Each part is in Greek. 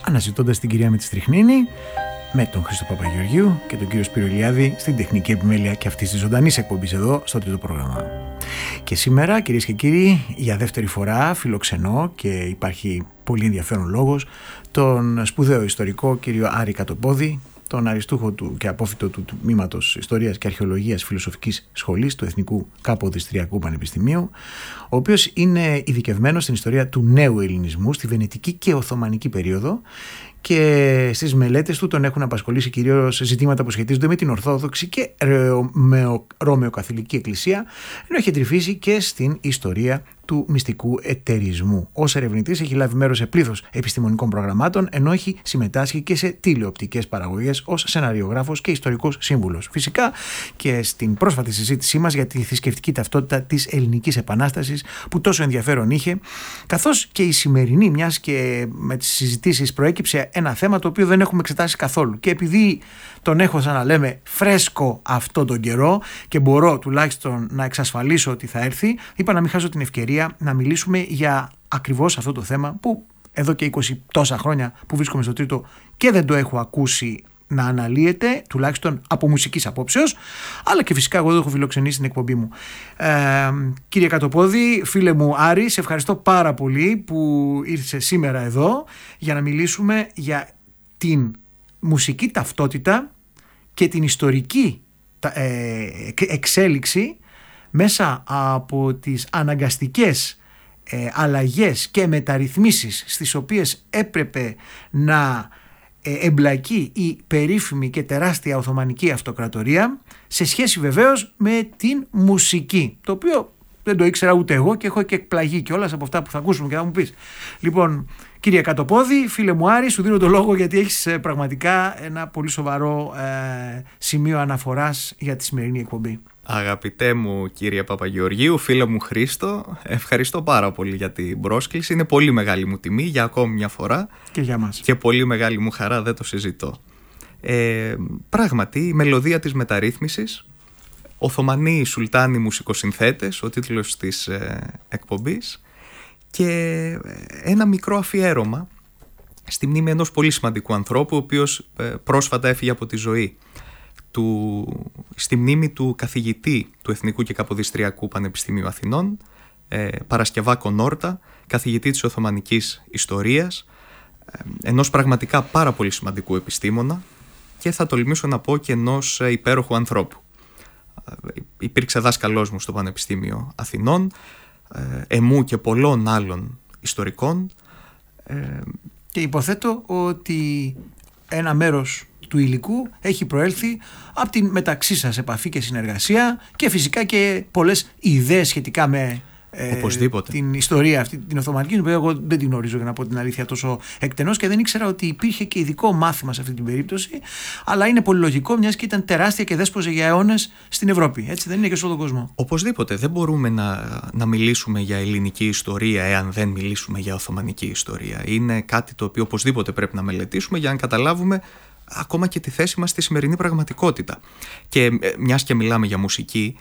αναζητώντας την κυρία Μετστριχνίνη, με τον Χρήστο Παπαγεωργίου και τον κύριο Σπύρο Ηλιάδη στην τεχνική επιμέλεια και αυτής της ζωντανής εκπομπής εδώ στο τρίτο πρόγραμμα. Και σήμερα, κυρίες και κύριοι, για δεύτερη φορά φιλοξενώ, και υπάρχει πολύ ενδιαφέρον λόγος, τον σπουδαίο ιστορικό κύριο Άρη Κατοπόδη, τον αριστούχο του και απόφοιτο του τμήματος Ιστορίας και Αρχαιολογίας Φιλοσοφικής Σχολής του Εθνικού Κάπο-Οδυστριακού Πανεπιστημίου, ο οποίος είναι ειδικευμένος στην ιστορία του νέου ελληνισμού, στη Βενετική και Οθωμανική περίοδο, και στις μελέτες του τον έχουν απασχολήσει κυρίως ζητήματα που σχετίζονται με την Ορθόδοξη και Ρωμαιοκαθολική Εκκλησία, ενώ έχει τρυφήσει και στην ιστορία του μυστικού ετερισμού. Ως ερευνητής έχει λάβει μέρος σε πλήθος επιστημονικών προγραμμάτων, ενώ έχει συμμετάσχει και σε τηλεοπτικές παραγωγές ως σεναριογράφος και ιστορικός σύμβουλος. Φυσικά και στην πρόσφατη συζήτησή μας για τη θρησκευτική ταυτότητα της Ελληνικής Επανάστασης, που τόσο ενδιαφέρον είχε, καθώς και η σημερινή, μιας και με τις συζητήσεις προέκυψε ένα θέμα το οποίο δεν έχουμε εξετάσει καθόλου. Και επειδή τον έχω, σαν να λέμε, φρέσκο αυτόν τον καιρό και μπορώ τουλάχιστον να εξασφαλίσω ότι θα έρθει, είπα να μην χάσω την ευκαιρία να μιλήσουμε για ακριβώς αυτό το θέμα που εδώ και 20 τόσα χρόνια που βρίσκομαι στο τρίτο και δεν το έχω ακούσει να αναλύεται, τουλάχιστον από μουσικής απόψεως, αλλά και φυσικά εγώ το έχω φιλοξενήσει στην εκπομπή μου. Κύριε Κατοπόδη, φίλε μου Άρη, σε ευχαριστώ πάρα πολύ που ήρθε σήμερα εδώ για να μιλήσουμε για την μουσική ταυτότητα και την ιστορική εξέλιξη μέσα από τις αναγκαστικές αλλαγές και μεταρρυθμίσεις στις οποίες έπρεπε να εμπλακεί η περίφημη και τεράστια Οθωμανική Αυτοκρατορία, σε σχέση βεβαίως με την μουσική, το οποίο δεν το ήξερα ούτε εγώ και έχω και εκπλαγεί κιόλας από αυτά που θα ακούσουμε και θα μου πεις. Λοιπόν, κύριε Κατοπόδη, φίλε μου Άρη, σου δίνω το λόγο γιατί έχεις πραγματικά ένα πολύ σοβαρό σημείο αναφοράς για τη σημερινή εκπομπή. Αγαπητέ μου κύριε Παπαγεωργίου, φίλε μου Χρήστο, ευχαριστώ πάρα πολύ για την πρόσκληση. Είναι πολύ μεγάλη μου τιμή για ακόμη μια φορά. Και για μας. Και πολύ μεγάλη μου χαρά, δεν το συζητώ. Πράγματι, η μελωδία της μεταρρύθμισης, Οθωμανοί Σουλτάνοι μουσικοσυνθέτες, ο τίτλος της εκπομπής, και ένα μικρό αφιέρωμα στη μνήμη ενός πολύ σημαντικού ανθρώπου, ο οποίος πρόσφατα έφυγε από τη ζωή. Στη μνήμη του καθηγητή του Εθνικού και Καποδιστριακού Πανεπιστημίου Αθηνών, Παρασκευάκο Νόρτα, καθηγητή της Οθωμανικής Ιστορίας, ενός πραγματικά πάρα πολύ σημαντικού επιστήμονα και θα τολμήσω να πω και ενός υπέροχου ανθρώπου. Υπήρξε δάσκαλός μου στο Πανεπιστήμιο Αθηνών, εμού και πολλών άλλων ιστορικών. Και υποθέτω ότι ένα μέρος του υλικού έχει προέλθει από την μεταξύ σας επαφή και συνεργασία και φυσικά και πολλές ιδέες σχετικά με την ιστορία αυτή, την Οθωμανική, που εγώ δεν την γνωρίζω για να πω την αλήθεια τόσο εκτενώς και δεν ήξερα ότι υπήρχε και ειδικό μάθημα σε αυτή την περίπτωση, αλλά είναι πολύ λογικό μιας και ήταν τεράστια και δέσποζε για αιώνες στην Ευρώπη, έτσι δεν είναι, και σε όλο τον κόσμο. Οπωσδήποτε, δεν μπορούμε να μιλήσουμε για ελληνική ιστορία εάν δεν μιλήσουμε για Οθωμανική ιστορία. Είναι κάτι το οποίο οπωσδήποτε πρέπει να μελετήσουμε για να καταλάβουμε ακόμα και τη θέση μας στη σημερινή πραγματικότητα. Και μιας και μιλάμε για μουσική,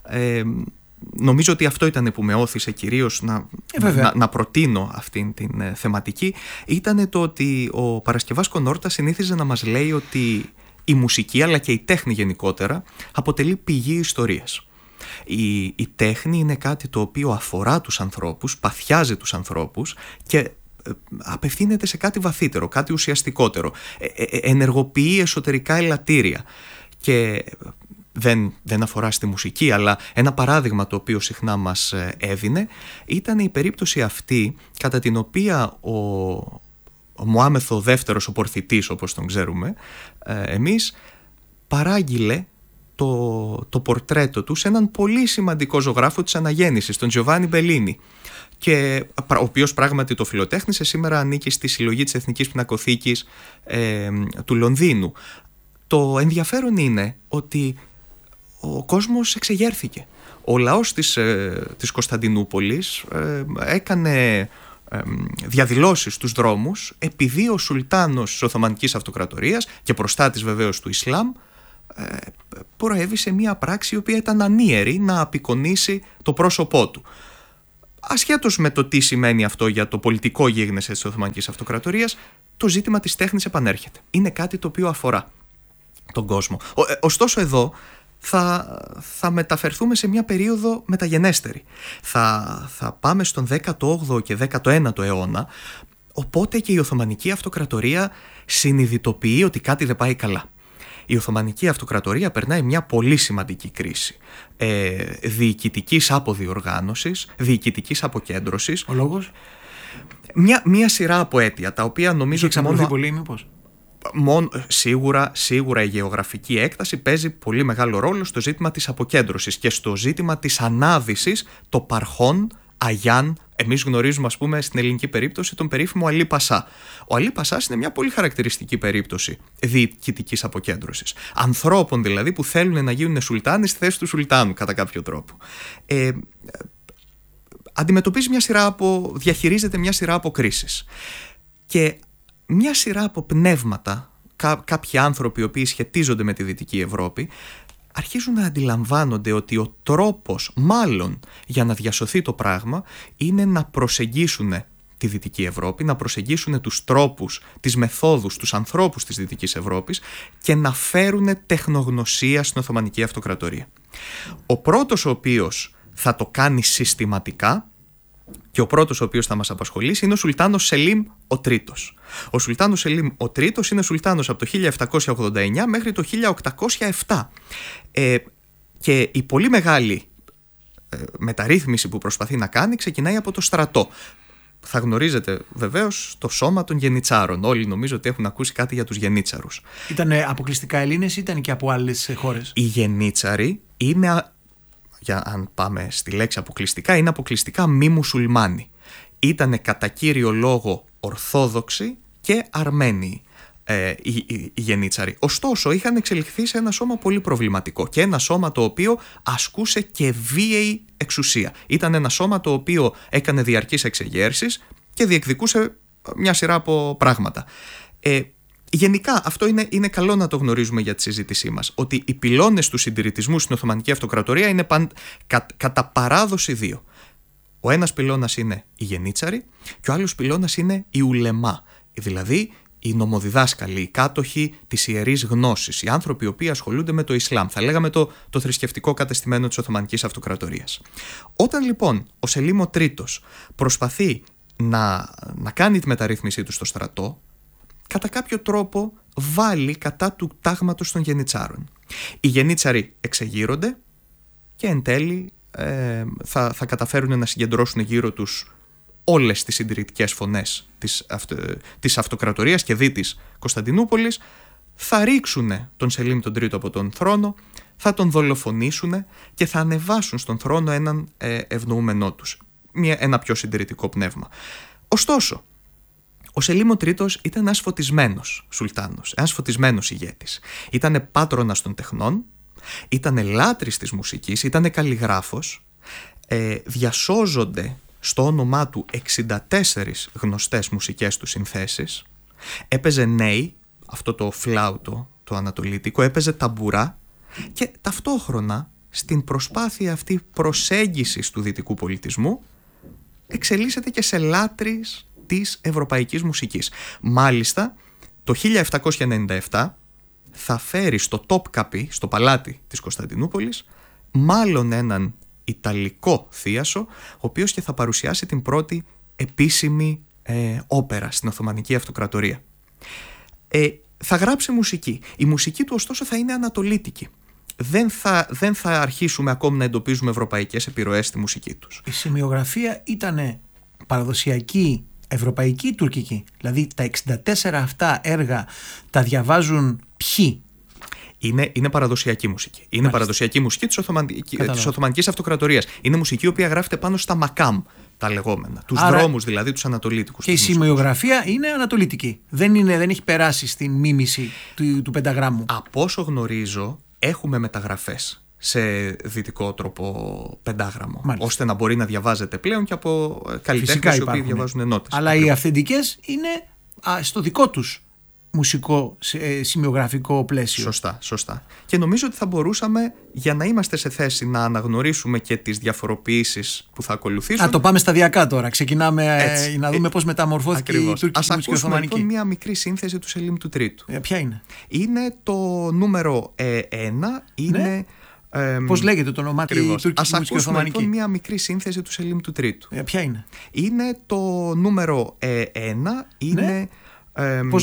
νομίζω ότι αυτό ήταν που με όθησε κυρίως να προτείνω αυτήν την θεματική, ήταν το ότι ο Παρασκευάσκο Νόρτα συνήθιζε να μας λέει ότι η μουσική αλλά και η τέχνη γενικότερα αποτελεί πηγή ιστορίας. Η τέχνη είναι κάτι το οποίο αφορά τους ανθρώπους, παθιάζει τους ανθρώπους και απευθύνεται σε κάτι βαθύτερο, κάτι ουσιαστικότερο, ενεργοποιεί εσωτερικά ελαττήρια. Και δεν αφορά στη μουσική, αλλά ένα παράδειγμα το οποίο συχνά μας έδινε ήταν η περίπτωση αυτή κατά την οποία ο Μωάμεθο δεύτερος, ο Πορθητής όπως τον ξέρουμε εμείς, παράγγειλε το πορτρέτο του σε έναν πολύ σημαντικό ζωγράφο της Αναγέννησης, τον Τζοβάνι Μπελίνι, και ο οποίος πράγματι το φιλοτέχνησε. Σήμερα ανήκει στη συλλογή της Εθνικής Πινακοθήκης του Λονδίνου. Το ενδιαφέρον είναι ότι ο κόσμος εξεγέρθηκε. Ο λαός της Κωνσταντινούπολης έκανε διαδηλώσεις στους δρόμους επειδή ο Σουλτάνος της Οθωμανικής Αυτοκρατορίας και προστάτης βεβαίως του Ισλάμ προέβη σε μια πράξη η οποία ήταν ανίερη να απεικονίσει το πρόσωπό του. ασχέτως με το τι σημαίνει αυτό για το πολιτικό γίγνεσθε της Οθωμανικής Αυτοκρατορίας, το ζήτημα της τέχνης επανέρχεται. Είναι κάτι το οποίο αφορά τον κόσμο. Ωστόσο εδώ θα μεταφερθούμε σε μια περίοδο μεταγενέστερη. Θα πάμε στον 18ο και 19ο αιώνα, οπότε και η Οθωμανική Αυτοκρατορία συνειδητοποιεί ότι κάτι δεν πάει καλά. Η Οθωμανική Αυτοκρατορία περνάει μια πολύ σημαντική κρίση διοικητικής αποδιοργάνωσης, διοικητικής αποκέντρωσης. Ο λόγος? Μια σειρά από αίτια, τα οποία νομίζω ότι μόνο... πολύ, μήπως? Σίγουρα η γεωγραφική έκταση παίζει πολύ μεγάλο ρόλο στο ζήτημα της αποκέντρωσης και στο ζήτημα της ανάδυσης των παρχών Αγιάν. Εμείς γνωρίζουμε, ας πούμε, στην ελληνική περίπτωση τον περίφημο Αλή Πασά. Ο Αλή Πασάς είναι μια πολύ χαρακτηριστική περίπτωση διοικητικής αποκέντρωσης. Ανθρώπων δηλαδή που θέλουν να γίνουν σουλτάνοι στη θέση του σουλτάνου κατά κάποιο τρόπο. Διαχειρίζεται μια σειρά από κρίσεις. Και μια σειρά από πνεύματα, κάποιοι άνθρωποι οι οποίοι σχετίζονται με τη Δυτική Ευρώπη, αρχίζουν να αντιλαμβάνονται ότι ο τρόπος μάλλον για να διασωθεί το πράγμα είναι να προσεγγίσουν τη Δυτική Ευρώπη, να προσεγγίσουν τους τρόπους, τις μεθόδους, τους ανθρώπους της Δυτικής Ευρώπης και να φέρουν τεχνογνωσία στην Οθωμανική Αυτοκρατορία. Ο πρώτος ο οποίος θα το κάνει συστηματικά και ο πρώτος ο οποίος θα μας απασχολήσει είναι ο Σουλτάνος Σελίμ ο Τρίτος. Ο Σουλτάνος Σελίμ ο Τρίτος είναι σουλτάνος από το 1789 μέχρι το 1807 και η πολύ μεγάλη μεταρρύθμιση που προσπαθεί να κάνει ξεκινάει από το στρατό. Θα γνωρίζετε βεβαίως το σώμα των γενιτσάρων. Όλοι νομίζω ότι έχουν ακούσει κάτι για τους γενίτσαρους. Ήταν αποκλειστικά Έλληνες ή ήταν και από άλλες χώρες? Οι γενίτσαροι είναι... αν πάμε στη λέξη αποκλειστικά, είναι αποκλειστικά μη μουσουλμάνοι. Ήτανε κατά κύριο λόγο Ορθόδοξοι και Αρμένοι οι γενίτσαροι. Ωστόσο είχαν εξελιχθεί σε ένα σώμα πολύ προβληματικό και ένα σώμα το οποίο ασκούσε και βίαιη εξουσία. Ήταν ένα σώμα το οποίο έκανε διαρκείς εξεγέρσεις και διεκδικούσε μια σειρά από πράγματα. Γενικά αυτό είναι καλό να το γνωρίζουμε για τη συζήτησή μας, ότι οι πυλώνες του συντηρητισμού στην Οθωμανική Αυτοκρατορία είναι κατά παράδοση δύο. Ο ένας πυλώνας είναι οι γενίτσαροι και ο άλλος πυλώνας είναι οι ουλεμά, δηλαδή οι νομοδιδάσκαλοι, οι κάτοχοι της ιερής γνώσης, οι άνθρωποι οι οποίοι ασχολούνται με το Ισλάμ, θα λέγαμε το θρησκευτικό κατεστημένο της Οθωμανικής Αυτοκρατορίας. Όταν λοιπόν ο Σελίμ ο Τρίτος προσπαθεί να κάνει τη μεταρρύθμιση του στο στρατό, κατά κάποιο τρόπο βάλει κατά του τάγματος των γενιτσάρων. Οι γενίτσαροι εξεγείρονται και εν τέλει θα καταφέρουν να συγκεντρώσουν γύρω τους όλες τις συντηρητικές φωνές της αυτοκρατορίας και δι της Κωνσταντινούπολης, θα ρίξουν τον Σελίμ τον Τρίτο από τον θρόνο, θα τον δολοφονήσουν και θα ανεβάσουν στον θρόνο έναν ευνοούμενό τους, ένα πιο συντηρητικό πνεύμα. Ωστόσο, ο Σελίμ ο Τρίτος ήταν ένας φωτισμένος σουλτάνος, ένας φωτισμένος ηγέτης. Ήτανε πάτρονας των τεχνών, ήτανε λάτρης της μουσικής, ήτανε καλλιγράφος. Διασώζονται στο όνομά του 64 γνωστές μουσικές του συνθέσεις. Έπαιζε νέι, αυτό το φλάουτο, το ανατολίτικο, έπαιζε ταμπουρά και ταυτόχρονα στην προσπάθεια αυτή προσέγγισης του δυτικού πολιτισμού εξελίσσεται και σε λάτρης της ευρωπαϊκής μουσικής. Μάλιστα, το 1797 θα φέρει στο Τόπκαπι, στο παλάτι της Κωνσταντινούπολης, μάλλον έναν Ιταλικό θίασο, ο οποίος και θα παρουσιάσει την πρώτη επίσημη όπερα στην Οθωμανική Αυτοκρατορία. Θα γράψει μουσική. Η μουσική του ωστόσο θα είναι ανατολίτικη. Δεν θα αρχίσουμε ακόμη να εντοπίζουμε ευρωπαϊκές επιρροές στη μουσική τους. Η σημειογραφία ήταν παραδοσιακή, ευρωπαϊκή ή τουρκική? Δηλαδή τα 64 αυτά έργα τα διαβάζουν ποιοι? Είναι παραδοσιακή μουσική. Είναι Μάλιστα. παραδοσιακή μουσική της Οθωμανικής Αυτοκρατορίας. Είναι μουσική η οποία γράφεται πάνω στα μακάμ, τα λεγόμενα. Τους δρόμους δηλαδή, τους ανατολίτικους. Και η σημειογραφία είναι ανατολίτικη. Δεν έχει περάσει στην μίμηση του πενταγράμμου. Από όσο γνωρίζω, έχουμε μεταγραφές σε δυτικό τρόπο πεντάγραμμο. Μάλιστα. Ώστε να μπορεί να διαβάζεται πλέον και από καλλιτέχνες οι οποίοι διαβάζουν νότες. Αλλά οι αυθεντικές είναι στο δικό τους μουσικό, σημειογραφικό πλαίσιο. Σωστά. Και νομίζω ότι θα μπορούσαμε, για να είμαστε σε θέση να αναγνωρίσουμε και τις διαφοροποιήσεις που θα ακολουθήσουν. Το πάμε σταδιακά τώρα. Ξεκινάμε να δούμε πώς μεταμορφώθηκε η τουρκική μουσική οθωμανική. Ας ακούσουμε λοιπόν μια μικρή σύνθεση του Σελίμ του Τρίτου. Ποια είναι? Είναι το νούμερο 1. Είναι. Πώς λέγεται το όνομά του τουρκική μουσική οθωμανική? Ας ακούσουμε λοιπόν μια μικρή σύνθεση του Σελίμ του Τρίτου. Ποια είναι? Είναι το νούμερο 1. Είναι.